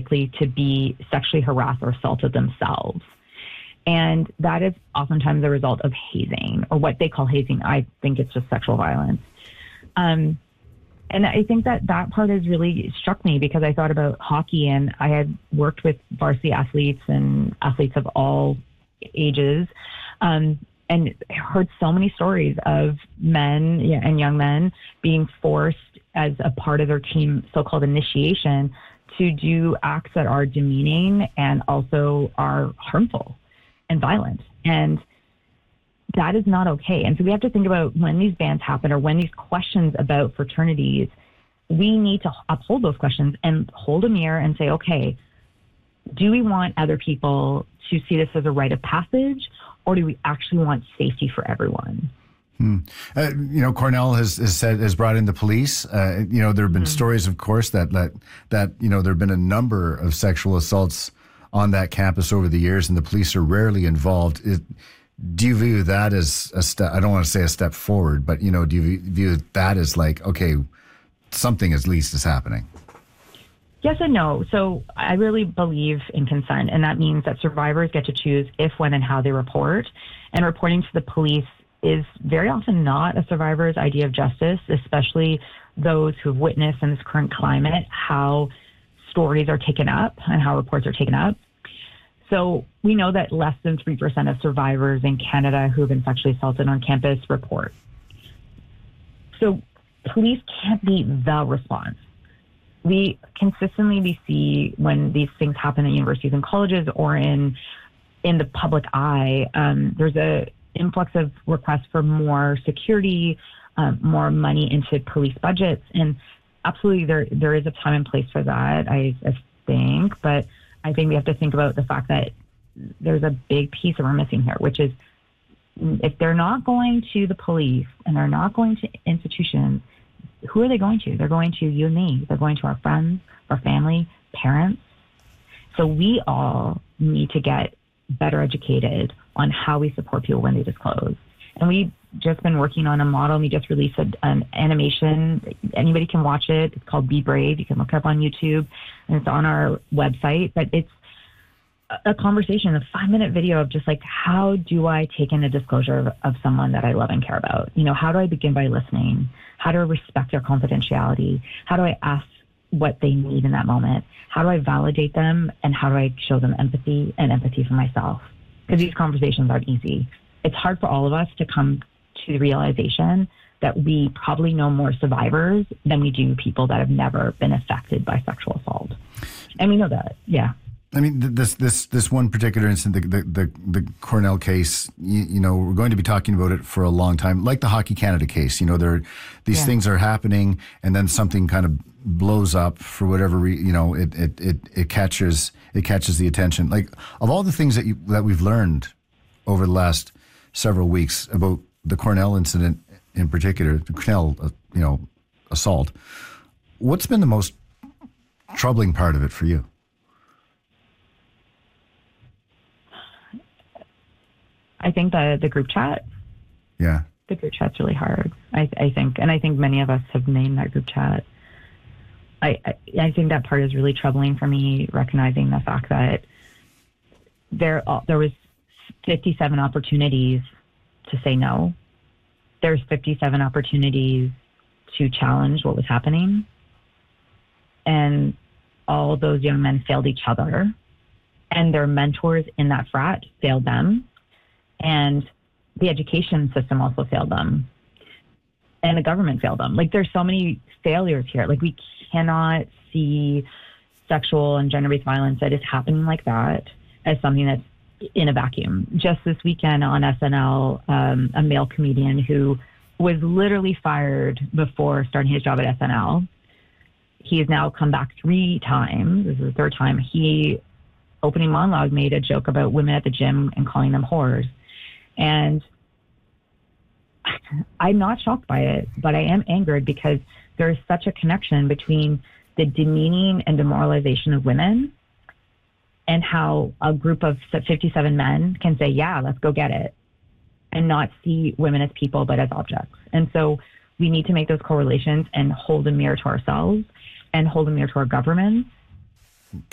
likely to be sexually harassed or assaulted themselves. And that is oftentimes the result of hazing, or what they call hazing. I think it's just sexual violence. And I think that part has really struck me, because I thought about hockey, and I had worked with varsity athletes and athletes of all ages, and heard so many stories of men and young men being forced as a part of their team so-called initiation to do acts that are demeaning and also are harmful and violent. And that is not okay. And so we have to think about, when these bans happen, or when these questions about fraternities, we need to uphold those questions and hold a mirror and say, okay, do we want other people to see this as a rite of passage, or do we actually want safety for everyone? Cornell has brought in the police. There have been stories, of course, that there have been a number of sexual assaults on that campus over the years, and the police are rarely involved. Do you view that as a step? I don't want to say a step forward, but do you view that as like, okay, something at least is happening? Yes and no. So I really believe in consent, and that means that survivors get to choose if, when, and how they report. And reporting to the police is very often not a survivor's idea of justice, especially those who've witnessed in this current climate how stories are taken up and how reports are taken up. So we know that less than 3% of survivors in Canada who have been sexually assaulted on campus report. So police can't be the response. We consistently see when these things happen at universities and colleges, or in the public eye, there's a influx of requests for more security, more money into police budgets. And absolutely there is a time and place for that, I think. But I think we have to think about the fact that there's a big piece that we're missing here, which is, if they're not going to the police and they're not going to institutions, who are they going to? They're going to you and me. They're going to our friends, our family, parents. So we all need to get better educated on how we support people when they disclose. And we've just been working on a model. We just released an animation. Anybody can watch it. It's called Be Brave. You can look it up on YouTube, and it's on our website. But it's a conversation, a 5-minute video of just like, how do I take in a disclosure of someone that I love and care about? How do I begin by listening? How do I respect their confidentiality? How do I ask what they need in that moment? How do I validate them? And how do I show them empathy and empathy for myself? Because these conversations aren't easy. It's hard for all of us to come to the realization that we probably know more survivors than we do people that have never been affected by sexual assault. And we know that, yeah. I mean, this one particular incident, the Cornell case, we're going to be talking about it for a long time, like the Hockey Canada case. These things are happening, and then something kind of blows up for whatever reason. It catches the attention. Like, of all the things that we've learned over the last several weeks about the Cornell incident in particular, the Cornell assault, what's been the most troubling part of it for you? I think the group chat. Yeah. The group chat's really hard, I think. And I think many of us have named that group chat. I think that part is really troubling for me, recognizing the fact that there was 57 opportunities to say no. There's 57 opportunities to challenge what was happening. And all those young men failed each other. And their mentors in that frat failed them. And the education system also failed them. And the government failed them. Like, there's so many failures here. Like, we cannot see sexual and gender-based violence that is happening like that as something that's in a vacuum. Just this weekend on SNL, a male comedian who was literally fired before starting his job at SNL. He has now come back 3 times. This is the 3rd time. He, opening monologue, made a joke about women at the gym and calling them whores. And I'm not shocked by it, but I am angered because there is such a connection between the demeaning and demoralization of women and how a group of 57 men can say, yeah, let's go get it, and not see women as people, but as objects. And so we need to make those correlations and hold a mirror to ourselves and hold a mirror to our governments